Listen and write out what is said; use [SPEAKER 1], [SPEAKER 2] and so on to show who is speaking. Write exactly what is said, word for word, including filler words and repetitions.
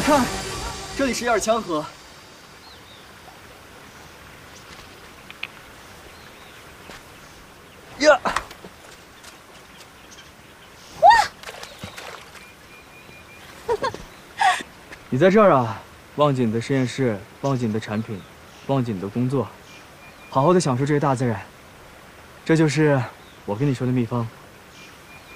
[SPEAKER 1] 看，这里是叶尔羌河。呀！哇！你在这儿啊？忘记你的实验室，忘记你的产品，忘记你的工作，好好的享受这个大自然。这就是我跟你说的秘方。